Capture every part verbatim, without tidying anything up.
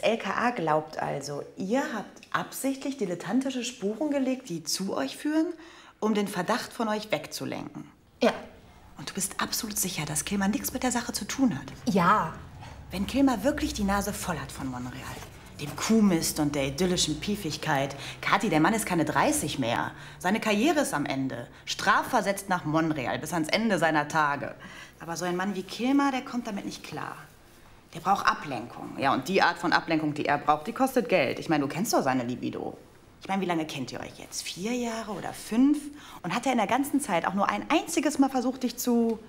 L K A glaubt also, ihr habt absichtlich dilettantische Spuren gelegt, die zu euch führen, um den Verdacht von euch wegzulenken. Ja. Und du bist absolut sicher, dass Kilmer nichts mit der Sache zu tun hat? Ja. Wenn Kilmer wirklich die Nase voll hat von Monreal, dem Kuhmist und der idyllischen Piefigkeit. Kathi, der Mann ist keine dreißig mehr. Seine Karriere ist am Ende. Strafversetzt nach Monreal bis ans Ende seiner Tage. Aber so ein Mann wie Kilmer, der kommt damit nicht klar. Der braucht Ablenkung. Ja, und die Art von Ablenkung, die er braucht, die kostet Geld. Ich meine, du kennst doch seine Libido. Ich meine, wie lange kennt ihr euch jetzt? Vier Jahre oder fünf? Und hat er in der ganzen Zeit auch nur ein einziges Mal versucht, dich zu...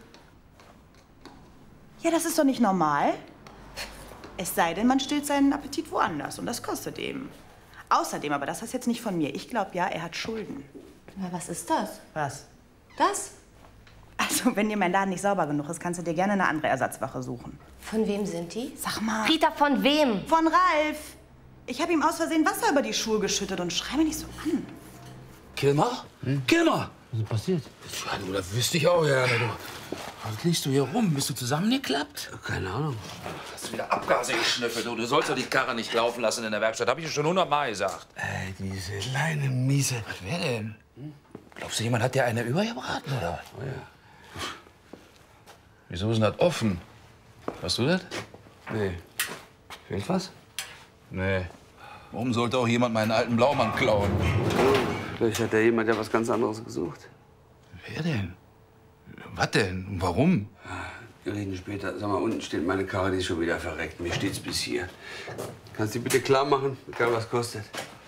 Ja, das ist doch nicht normal. Es sei denn, man stillt seinen Appetit woanders. Und das kostet eben. Außerdem, aber das ist jetzt nicht von mir. Ich glaube ja, er hat Schulden. Na, was ist das? Was? Das? Also, wenn dir mein Laden nicht sauber genug ist, kannst du dir gerne eine andere Ersatzwache suchen. Von wem sind die? Sag mal. Rita, von wem? Von Ralf. Ich habe ihm aus Versehen Wasser über die Schuhe geschüttet und schrei mich nicht so an. Kilmer? Hm? Kilmer! Was ist passiert? Ja, du, das wüsste ich auch gerne, du. Was liegst du hier rum? Bist du zusammengeklappt? Keine Ahnung. Hast du wieder Abgase geschnüffelt, du? Du sollst doch die Karre nicht laufen lassen in der Werkstatt. Hab ich dir schon hundertmal gesagt. Ey, diese kleine Miese. Was, wer denn? Hm? Glaubst du, jemand hat dir eine übergebraten, oder? Oh ja. Wieso ist denn das offen? Hast du das? Nee. Fehlt was? Nee. Warum sollte auch jemand meinen alten Blaumann klauen? Vielleicht hat da jemand ja was ganz anderes gesucht. Wer denn? Was denn? Und warum? Wir reden später. Sag mal, unten steht meine Karre, die ist schon wieder verreckt. Mir steht's bis hier. Kannst du die bitte klar machen? Egal, was kostet.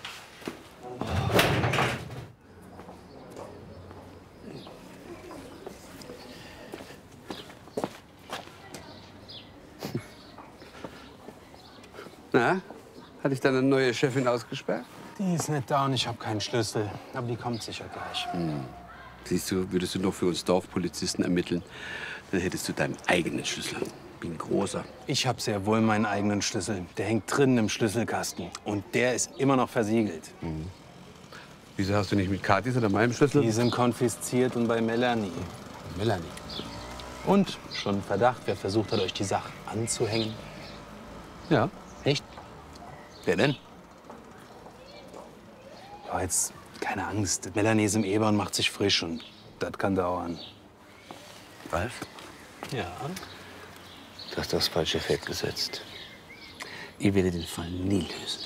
Na? Hat dich deine neue Chefin ausgesperrt? Die ist nicht da und ich habe keinen Schlüssel. Aber die kommt sicher gleich. Hm. Siehst du, würdest du noch für uns Dorfpolizisten ermitteln, dann hättest du deinen eigenen Schlüssel. Wie ein großer. Ich habe sehr wohl meinen eigenen Schlüssel. Der hängt drinnen im Schlüsselkasten. Und der ist immer noch versiegelt. Hm. Wieso hast du nicht mit Kathis oder meinem Schlüssel? Die sind konfisziert und bei Melanie. Melanie. Und schon Verdacht, wer versucht hat, euch die Sache anzuhängen. Ja. Echt? Wer denn? Ja, jetzt keine Angst. Melanie ist im Eber und macht sich frisch und das kann dauern. Ralf? Ja. Du hast das falsche Feld gesetzt. Ich werde den Fall nie lösen.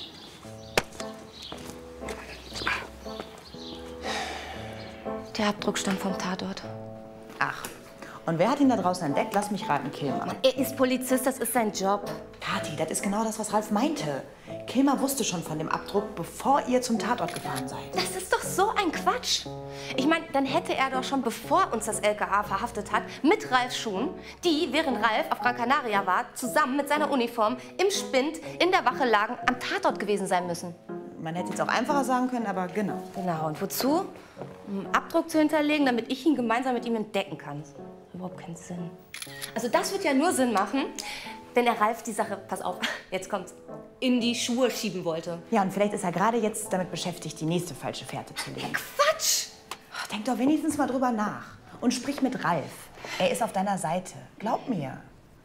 Der Abdruck stammt vom Tatort. Ach. Und wer hat ihn da draußen entdeckt? Lass mich raten, Kilmer. Er ist Polizist, das ist sein Job. Kathi, das ist genau das, was Ralf meinte. Kilmer wusste schon von dem Abdruck, bevor ihr zum Tatort gefahren seid. Das ist doch so ein Quatsch. Ich meine, dann hätte er doch schon, bevor uns das L K A verhaftet hat, mit Ralfs Schuhen, die, während Ralf auf Gran Canaria war, zusammen mit seiner Uniform im Spind in der Wache lagen, am Tatort gewesen sein müssen. Man hätte jetzt auch einfacher sagen können, aber genau. Genau. Und wozu? Um einen Abdruck zu hinterlegen, damit ich ihn gemeinsam mit ihm entdecken kann. Überhaupt keinen Sinn. Also das wird ja nur Sinn machen, wenn er Ralf die Sache, pass auf, jetzt kommt's, in die Schuhe schieben wollte. Ja, und vielleicht ist er gerade jetzt damit beschäftigt, die nächste falsche Fährte zu legen. Quatsch! Denk doch wenigstens mal drüber nach. Und sprich mit Ralf. Er ist auf deiner Seite. Glaub mir.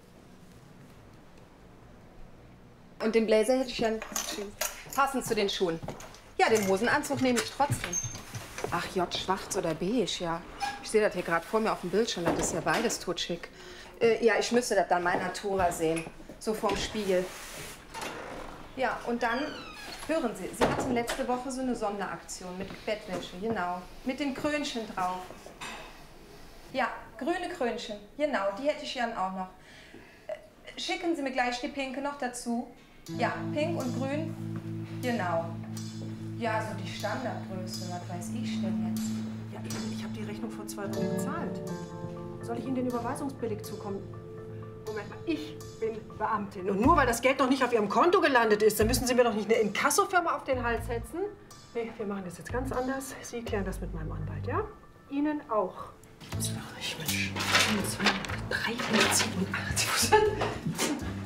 Und den Blazer hätte ich ja passend zu den Schuhen. Ja, den Hosenanzug nehme ich trotzdem. Ach, J, schwarz oder beige, ja. Ich sehe das hier gerade vor mir auf dem Bildschirm. Das ist ja beides totschick. Äh, ja, ich müsste das dann mal in Natura sehen. So vorm Spiegel. Ja, und dann, hören Sie, Sie hatten letzte Woche so eine Sonderaktion mit Bettwäsche, genau. Mit den Krönchen drauf. Ja, grüne Krönchen, genau, die hätte ich gern auch noch. Äh, schicken Sie mir gleich die pinke noch dazu. Ja, pink und grün, genau. Ja, so die Standardgröße, was weiß ich denn jetzt? Ja, ich, ich habe die Rechnung vor zwei Wochen bezahlt. Soll ich Ihnen den Überweisungsbeleg zukommen? Moment mal, ich bin Beamtin. Und nur weil das Geld noch nicht auf Ihrem Konto gelandet ist, dann müssen Sie mir doch nicht eine Inkassofirma auf den Hals setzen. Nee, wir machen das jetzt ganz anders. Sie klären das mit meinem Anwalt, ja? Ihnen auch. Ich muss noch, ich bin drei, siebenundachtzig.